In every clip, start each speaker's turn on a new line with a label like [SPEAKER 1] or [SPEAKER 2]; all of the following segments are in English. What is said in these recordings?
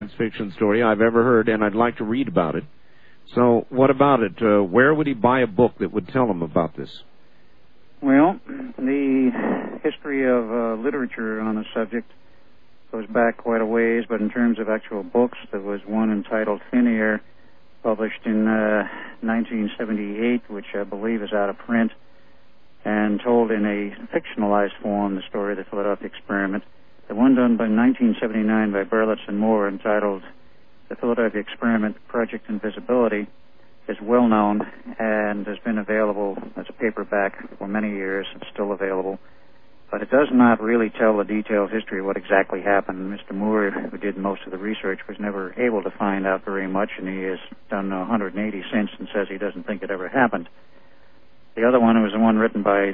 [SPEAKER 1] science fiction story I've ever heard, and I'd like to read about it. So what about it? Where would he buy a book that would tell him about this?
[SPEAKER 2] Well, the history of literature on the subject goes back quite a ways, but in terms of actual books, there was one entitled Thin Air, published in 1978, which I believe is out of print, and told in a fictionalized form the story of the Philadelphia experiment. The one done by 1979 by Berlitz and Moore, entitled The Philadelphia Experiment, Project Invisibility, is well known and has been available as a paperback for many years. It's still available. But it does not really tell the detailed history of what exactly happened. Mr. Moore, who did most of the research, was never able to find out very much, and he has done 180 since and says he doesn't think it ever happened. The other one was the one written by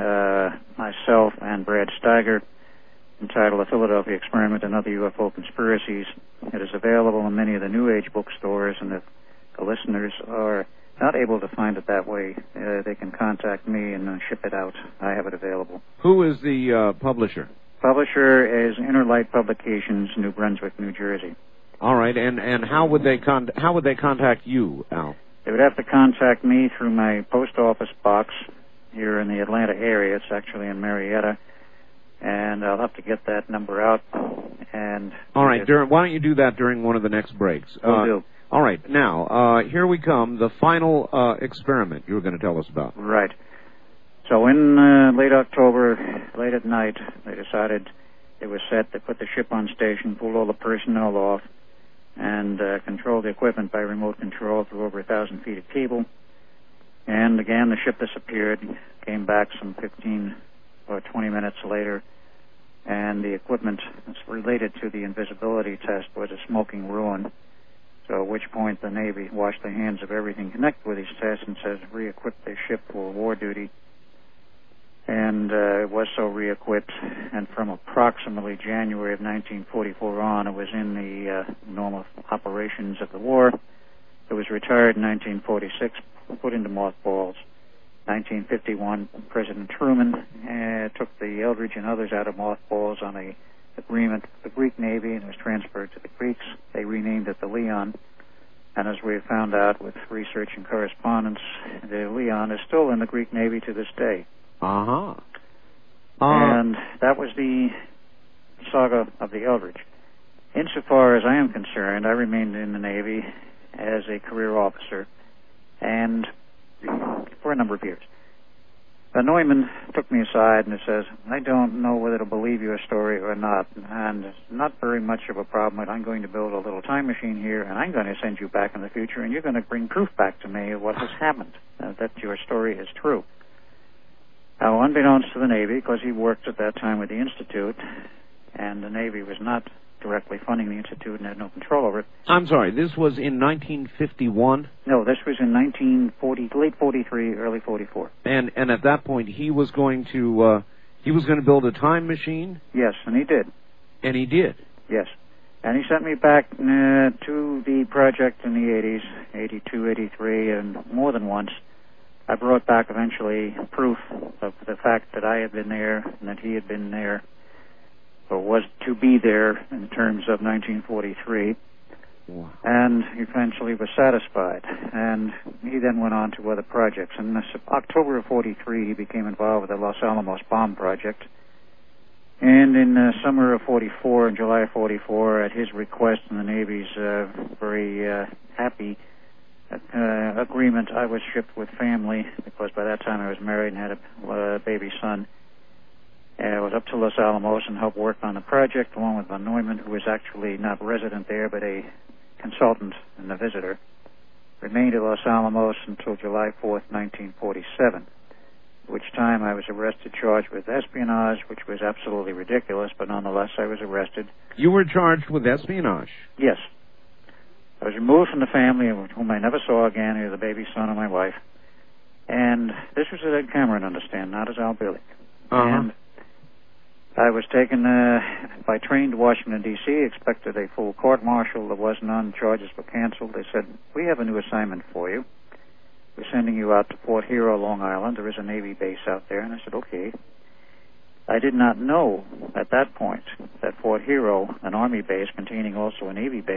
[SPEAKER 2] myself and Brad Steiger, entitled The Philadelphia Experiment and Other UFO Conspiracies. It is available in many of the New Age bookstores, and if the listeners are not able to find it that way, they can contact me and ship it out. I have it available.
[SPEAKER 1] Who is the publisher?
[SPEAKER 2] Publisher is Inner Light Publications, New Brunswick, New Jersey.
[SPEAKER 1] All right, and how would they contact you, Al?
[SPEAKER 2] They would have to contact me through my post office box here in the Atlanta area. It's actually in Marietta, and I'll have to get that number out. And
[SPEAKER 1] all right, why don't you do that during one of the next breaks?
[SPEAKER 2] Will do.
[SPEAKER 1] All right, now, here we come, the final experiment you were going to tell us about.
[SPEAKER 2] Right. So in late October, late at night, they decided it was set to put the ship on station, pull all the personnel off, and control the equipment by remote control through over 1,000 feet of cable. And again, the ship disappeared, came back some 15 or 20 minutes later, and the equipment that's related to the invisibility test was a smoking ruin. So at which point the Navy washed their hands of everything connected with these tests and says re-equip their ship for war duty. And it was so re-equipped, and from approximately January of 1944 on, it was in the normal operations of the war. It was retired in 1946, put into mothballs. 1951, President Truman took the Eldridge and others out of mothballs on a agreement with the Greek Navy, and was transferred to the Greeks. They renamed it the Leon, and as we found out with research and correspondence, the Leon is still in the Greek Navy to this day. And that was the saga of the Eldridge. Insofar as I am concerned, I remained in the Navy as a career officer, and for a number of years. Neumann took me aside and says, I don't know whether to believe your story or not, and it's not very much of a problem, but I'm going to build a little time machine here, and I'm going to send you back in the future, and you're going to bring proof back to me of what has happened, that your story is true. Now, unbeknownst to the Navy, because he worked at that time with the Institute, and the Navy was not directly funding the Institute and had no control over it.
[SPEAKER 1] I'm sorry, this was in 1951?
[SPEAKER 2] No, this was in 1940, late 43, early 44.
[SPEAKER 1] And at that point, he was going to build a time machine?
[SPEAKER 2] Yes, and he did.
[SPEAKER 1] And he did?
[SPEAKER 2] Yes. And he sent me back to the project in the 80s, 82, 83, and more than once. I brought back eventually proof of the fact that I had been there and that he had been there, or was to be there in terms of 1943, wow. And eventually was satisfied. And he then went on to other projects. In October of 43, he became involved with the Los Alamos bomb project. And in summer of 44, in July of 44, at his request and the Navy's very happy agreement, I was shipped with family, because by that time I was married and had a baby son. I was up to Los Alamos and helped work on the project, along with von Neumann, who was actually not resident there, but a consultant and a visitor. Remained at Los Alamos until July 4th, 1947, at which time I was arrested, charged with espionage, which was absolutely ridiculous, but nonetheless I was arrested.
[SPEAKER 1] You were charged with espionage?
[SPEAKER 2] Yes. I was removed from the family, whom I never saw again, either the baby son or my wife. And this was as Ed Cameron, understand, not as Al Bielek. And I was taken by train to Washington, D.C., expected a full court-martial. There was none. Charges were canceled. They said, we have a new assignment for you. We're sending you out to Fort Hero, Long Island. There is a Navy base out there. And I said, okay. I did not know at that point that Fort Hero, an Army base containing also a Navy base,